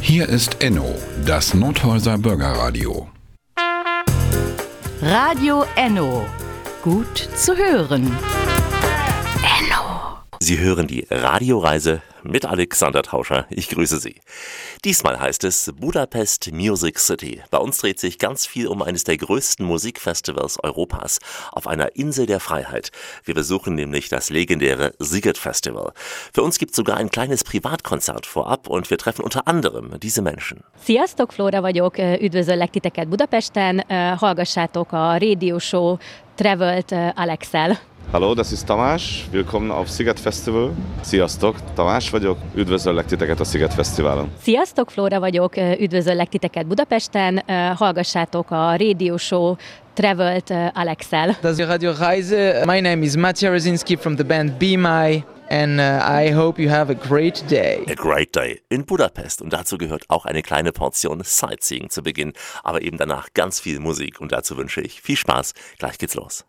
Hier ist Enno, das Nothäuser Bürgerradio. Radio Enno. Gut zu hören. Enno. Sie hören die Radioreise mit Alexander Tauscher. Ich grüße Sie. Diesmal heißt es Budapest Music City. Bei uns dreht sich ganz viel um eines der größten Musikfestivals Europas auf einer Insel der Freiheit. Wir besuchen nämlich das legendäre Sziget Festival. Für uns gibt es sogar ein kleines Privatkonzert vorab und wir treffen unter anderem diese Menschen. Sziasztok, Flóra vagyok, üdvözöllek titeket Budapesten, hallgassátok a Radio Show Travelt Alexel. Hallo, das ist Tamás, willkommen auf Sziget Festival. Sziasztok, Tamás vagyok, üdvözöllek titeket a Sziget Fesztiválon. Sziasztok, Flóra vagyok, üdvözöllek titeket Budapesten, hallgassátok a Radio Show Travelt Alexel. Das ist die Radioreise. My name is Mattia Rosinski from the band Be My. And I hope you have a great day. A great day in Budapest. Und dazu gehört auch eine kleine Portion Sightseeing zu Beginn. Aber eben danach ganz viel Musik. Und dazu wünsche ich viel Spaß. Gleich geht's los.